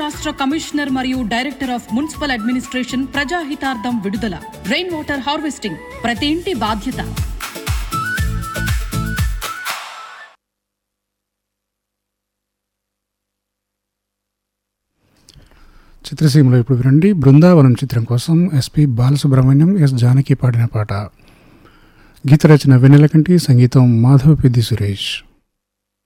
రాష్ట్ర కమిషనర్ మరియు director of municipal administration ప్రజాహితార్థం విడుదల. రెయిన్ వాటర్ హార్వెస్టింగ్ ప్రతి ఇంటి బాధ్యత. చిత్రసీమలో ఇప్పుడు వినండి. బృందావనం చిత్రం కోసం ఎస్పి బాలసుబ్రహ్మణ్యం, ఎస్ జానకి పాడిన పాట. గీత రచన వెన్నెలకంటి, సంగీతం మాధవపెద్ది సురేష్.